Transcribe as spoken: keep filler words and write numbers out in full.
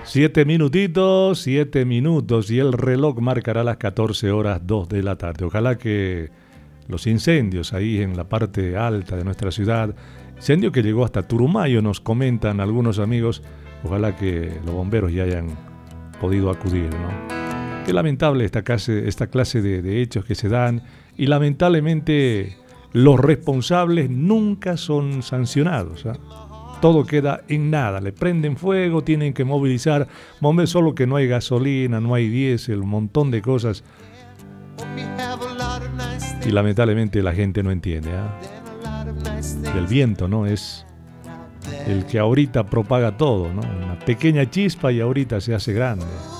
Siete minutitos, siete minutos y el reloj marcará las catorce horas dos de la tarde. Ojalá que los incendios ahí en la parte alta de nuestra ciudad, incendio que llegó hasta Turumayo, nos comentan algunos amigos, ojalá que los bomberos ya hayan podido acudir, ¿no? Qué lamentable esta clase, esta clase de, de hechos que se dan y lamentablemente los responsables nunca son sancionados, ¿eh? Todo queda en nada, le prenden fuego, tienen que movilizar bomberos, solo que no hay gasolina, no hay diésel, un montón de cosas. Y lamentablemente la gente no entiende, ¿eh? El viento, ¿no? Es el que ahorita propaga todo, ¿no? Una pequeña chispa y ahorita se hace grande.